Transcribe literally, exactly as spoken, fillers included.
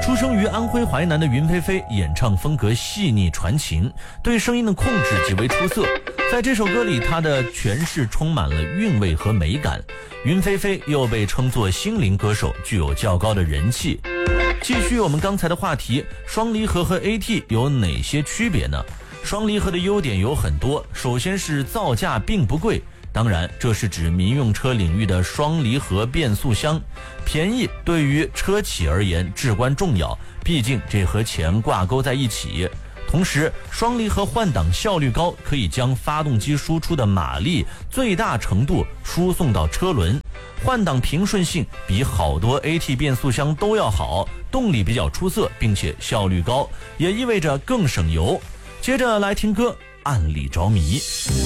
出生于安徽淮南的云飞飞，演唱风格细腻传情，对声音的控制极为出色。在这首歌里，她的诠释充满了韵味和美感。云飞飞又被称作心灵歌手，具有较高的人气。继续我们刚才的话题，双离合和 A T 有哪些区别呢？双离合的优点有很多，首先是造价并不贵，当然这是指民用车领域的双离合变速箱，便宜对于车企而言至关重要，毕竟这和钱挂钩在一起。同时双离合换挡效率高，可以将发动机输出的马力最大程度输送到车轮，换挡平顺性比好多 A T 变速箱都要好，动力比较出色，并且效率高，也意味着更省油。接着来听歌，暗里着迷。